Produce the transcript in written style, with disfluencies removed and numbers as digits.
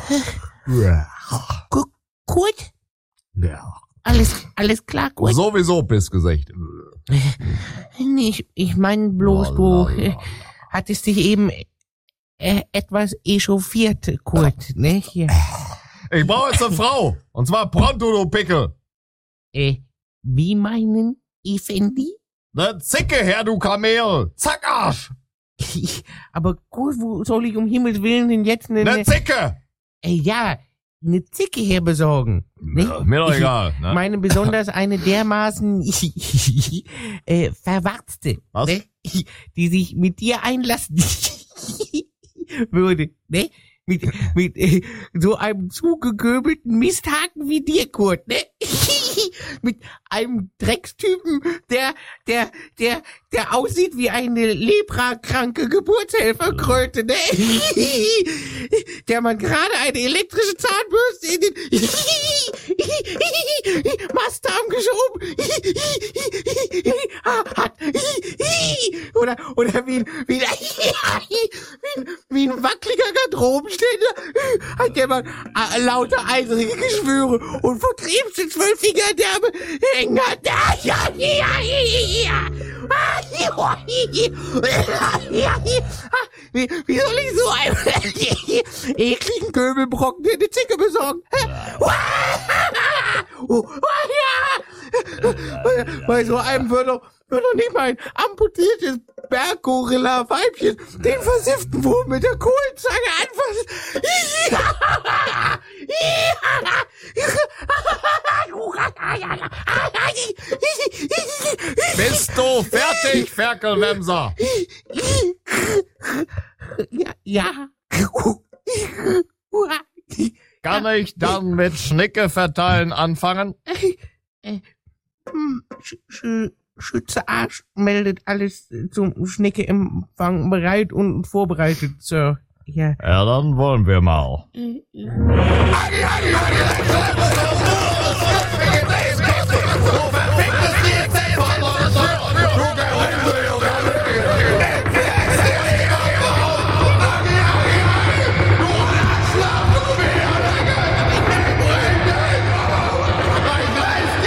Kurt? Ja. Alles klar, Kurt? Sowieso Pissgesicht. Nee, ich meine bloß, du hattest dich eben etwas echauffiert, Kurt, ne? Hier. Ich brauche jetzt eine Frau. Und zwar pronto, du Pickel. Wie meinen, Effendi? Ne Zicke her, du Kamel. Zack, Arsch. Aber gut, wo soll ich um Himmels Willen denn jetzt Ne Zicke. Ja, eine Zicke herbesorgen. Ne? Ja, mir doch egal. Ne? Meine besonders eine dermaßen verwarzte, Was? ne? Die sich mit dir einlassen würde, ne? Mit so einem zugegöbelten Misthaken wie dir, Kurt, ne? Mit einem Dreckstypen, der aussieht wie eine leprakranke Geburtshelferkröte, ne? Der man gerade eine elektrische Zahnbürste in den Mastdarm geschoben hat. Oder wie ein wackeliger Garderobenständer hat der man lauter eisige Geschwüre und verkrebste 12-Finger-Därme hängen hat. Wie soll ich so einen ekligen Göbelbrocken in die Zicke besorgen? Bei so einem würde doch nicht mal ein amputiertes Berggorilla-Weibchen den versifften Wurm mit der Kohlenzange anfassen. Bist du fertig, Ferkelwemser? Ja. Kann ich dann mit Schnicke verteilen anfangen? Schütze Arsch meldet alles zum Schnicke-Empfang bereit und vorbereitet, Sir. Ja. Ja, dann wollen wir mal.